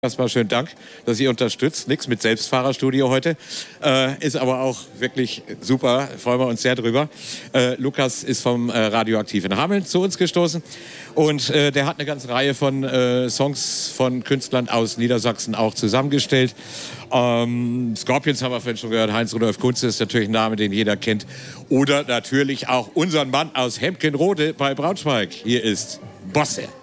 Erstmal schönen Dank, dass ihr unterstützt. Nichts mit Selbstfahrerstudio heute. Ist aber auch wirklich super. Freuen wir uns sehr drüber. Lukas ist vom Radioaktiv in Hameln zu uns gestoßen. Und der hat eine ganze Reihe von Songs von Künstlern aus Niedersachsen auch zusammengestellt. Scorpions haben wir vorhin schon gehört. Heinz-Rudolf Kunze ist natürlich ein Name, den jeder kennt. Oder natürlich auch unseren Mann aus Hemkenrode bei Braunschweig. Hier ist Bosse.